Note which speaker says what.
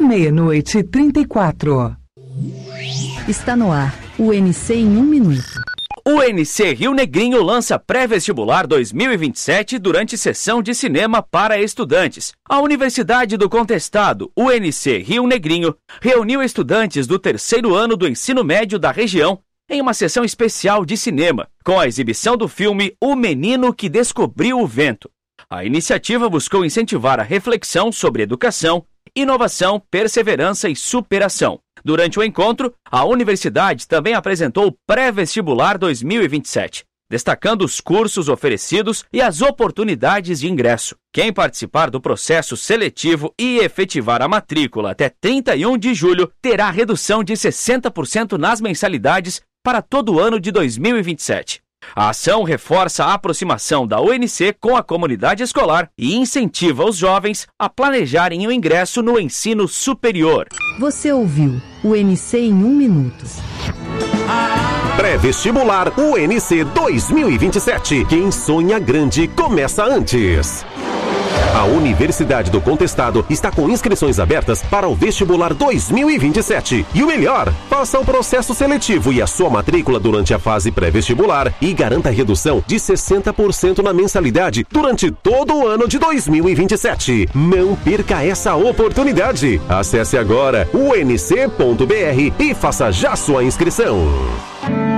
Speaker 1: meia-noite e 34.
Speaker 2: Está no ar, o NC em 1 minuto.
Speaker 3: O NC Rio Negrinho lança pré-vestibular 2027 durante sessão de cinema para estudantes. A Universidade do Contestado, UNC Rio Negrinho, reuniu estudantes do 3º ano do ensino médio da região em uma sessão especial de cinema, com a exibição do filme O Menino que Descobriu o Vento. A iniciativa buscou incentivar a reflexão sobre educação, inovação, perseverança e superação. Durante o encontro, a universidade também apresentou o Pré-Vestibular 2027, destacando os cursos oferecidos e as oportunidades de ingresso. Quem participar do processo seletivo e efetivar a matrícula até 31 de julho terá redução de 60% nas mensalidades para todo o ano de 2027. A ação reforça a aproximação da UNC com a comunidade escolar e incentiva os jovens a planejarem o ingresso no ensino superior.
Speaker 2: Você ouviu o NC em 1 minuto.
Speaker 4: Pré-vestibular UNC 2027. Quem sonha grande começa antes. A Universidade do Contestado está com inscrições abertas para o vestibular 2027. E o melhor, faça o processo seletivo e a sua matrícula durante a fase pré-vestibular e garanta redução de 60% na mensalidade durante todo o ano de 2027. Não perca essa oportunidade. Acesse agora unc.br e faça já sua inscrição.